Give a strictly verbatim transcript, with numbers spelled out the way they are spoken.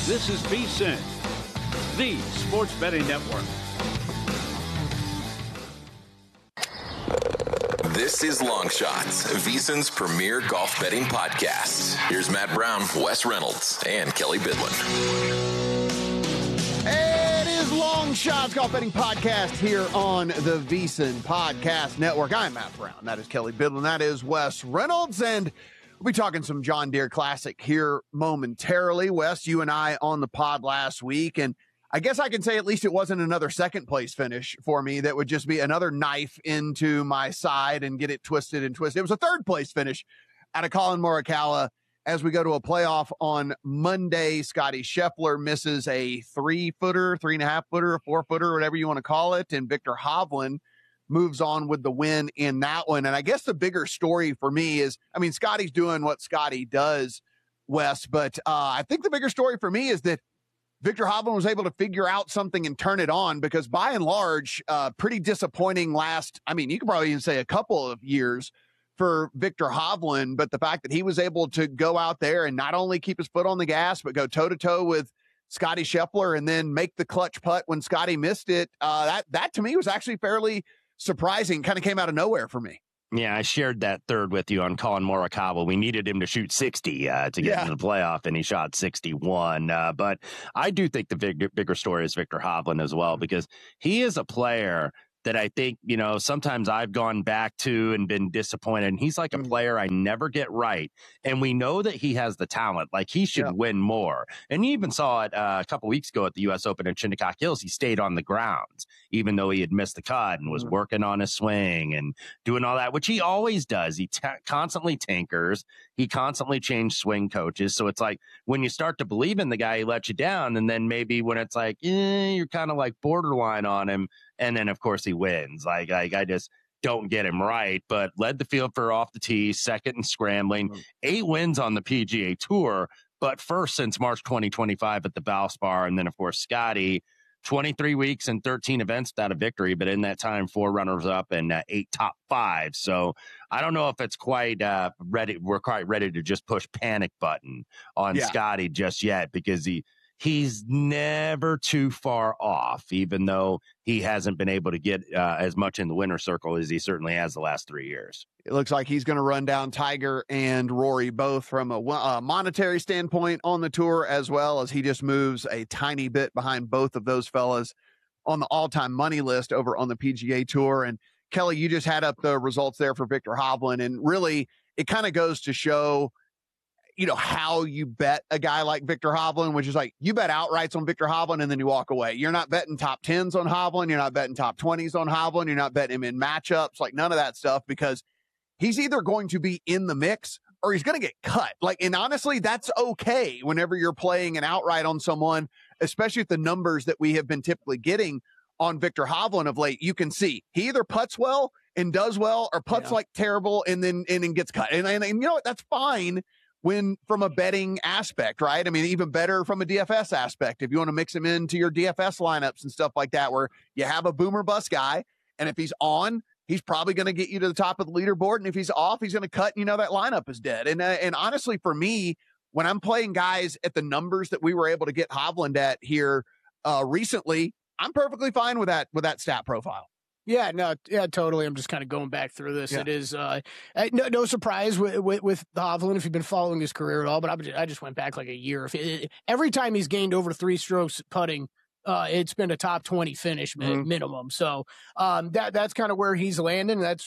This is VSiN, the sports betting network. This is Long Shots, VSiN's premier golf betting podcast. Here's Matt Brown, Wes Reynolds, and Kelly Bidlin. It is Long Shots Golf Betting Podcast here on the VSiN Podcast Network. I'm Matt Brown. That is Kelly Bidlin. That is Wes Reynolds. And we'll be talking some John Deere Classic here momentarily. Wes, you and I on the pod last week, and I guess I can say at least it wasn't another second place finish for me. That would just be another knife into my side and get it twisted and twisted. It was a third place finish out of Colin Morikawa as we go to a playoff on Monday. Scotty Scheffler misses a three footer, three and a half footer, four footer, whatever you want to call it. And Viktor Hovland moves on with the win in that one. And I guess the bigger story for me is, I mean, Scotty's doing what Scotty does, Wes, but uh, I think the bigger story for me is that Viktor Hovland was able to figure out something and turn it on, because by and large, uh, pretty disappointing last, I mean, you could probably even say a couple of years for Viktor Hovland, but the fact that he was able to go out there and not only keep his foot on the gas, but go toe to toe with Scotty Scheffler and then make the clutch putt when Scotty missed it. Uh, that, that to me was actually fairly surprising, kind of came out of nowhere for me. Yeah, I shared that third with you on Colin Morikawa. We needed him to shoot sixty uh, to get yeah. into the playoff, and he shot sixty-one. Uh, but I do think the big, bigger story is Viktor Hovland as well, because he is a player that I think, you know, sometimes I've gone back to and been disappointed. And he's like a player I never get right. And we know that he has the talent. Like, he should yeah. win more. And you even saw it uh, a couple weeks ago at the U S Open in Shinnecock Hills. He stayed on the grounds, even though he had missed the cut, and was mm-hmm. working on his swing and doing all that, which he always does. He t- constantly tinkers. He constantly changes swing coaches. So it's like, when you start to believe in the guy, he lets you down. And then maybe when it's like, eh, you're kind of like borderline on him. And then, of course, he wins. Like, like I just don't get him right, but led the field for off the tee, second and scrambling, mm-hmm. eight wins on the P G A Tour, but first since March twenty twenty-five at the Valspar. And then, of course, Scotty, twenty-three weeks and thirteen events without a victory, but in that time, four runners up and uh, eight top five. So I don't know if it's quite uh, ready. We're quite ready to just push panic button on yeah. Scotty just yet, because he, He's never too far off, even though he hasn't been able to get uh, as much in the winner's circle as he certainly has the last three years. It looks like he's going to run down Tiger and Rory both from a, a monetary standpoint on the tour, as well as he just moves a tiny bit behind both of those fellas on the all-time money list over on the P G A Tour. And Kelly, you just had up the results there for Viktor Hovland, and really it kind of goes to show, you know, how you bet a guy like Viktor Hovland, which is like, you bet outrights on Viktor Hovland and then you walk away. You're not betting top tens on Hovland. You're not betting top twenties on Hovland. You're not betting him in matchups, like none of that stuff, because he's either going to be in the mix or he's going to get cut. Like, and honestly, that's okay whenever you're playing an outright on someone, especially with the numbers that we have been typically getting on Viktor Hovland of late. You can see he either putts well and does well, or putts yeah. like terrible and then, and then gets cut. And, and, and you know what? That's fine. When from a betting aspect, right? I mean, even better from a D F S aspect, if you want to mix him into your D F S lineups and stuff like that, where you have a boomer bust guy, and if he's on, he's probably going to get you to the top of the leaderboard. And if he's off, he's going to cut, and you know, that lineup is dead. And, uh, and honestly, for me, when I'm playing guys at the numbers that we were able to get Hovland at here uh, recently, I'm perfectly fine with that, with that stat profile. Yeah, no, yeah, totally. I'm just kind of going back through this. Yeah. It is uh, no, no surprise with, with, with Hovland if you've been following his career at all, but I, I just went back like a year. If it, every time he's gained over three strokes putting, uh, it's been a top twenty finish mm-hmm. minimum. So um, that that's kind of where he's landing. That's